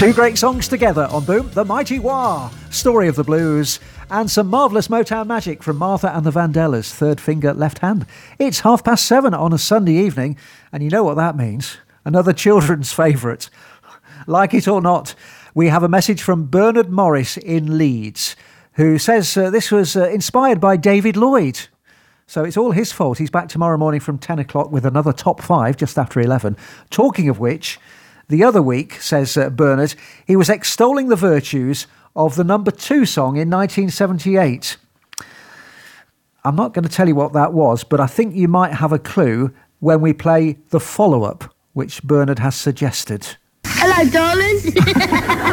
Two great songs together on Boom, The Mighty Wah, Story of the Blues, and some marvellous Motown magic from Martha and the Vandellas, Third Finger, Left Hand. It's 7:30 on a Sunday evening, and you know what that means. Another children's favourite. Like it or not, we have a message from Bernard Morris in Leeds, who says this was inspired by David Lloyd. So it's all his fault. He's back tomorrow morning from 10 o'clock with another top 5 just after 11. Talking of which, the other week, says Bernard, he was extolling the virtues of the number 2 song in 1978. I'm not going to tell you what that was, but I think you might have a clue when we play the follow-up, which Bernard has suggested. Hello, darling.